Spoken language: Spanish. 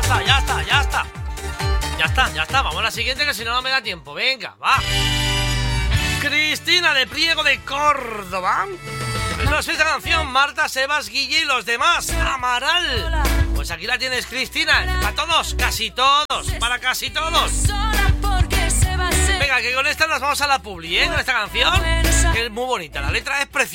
está. Vamos a la siguiente, que si no, no me da tiempo. Venga, va. Cristina de Priego de Córdoba. Nos pide esta canción Marta, Sebas, Guille y los demás. Amaral. Pues aquí la tienes, Cristina. Para todos, casi todos. Para casi todos. Venga, que con esta nos vamos a la publi, ¿eh? Con esta canción, que es muy bonita. La letra es preciosa.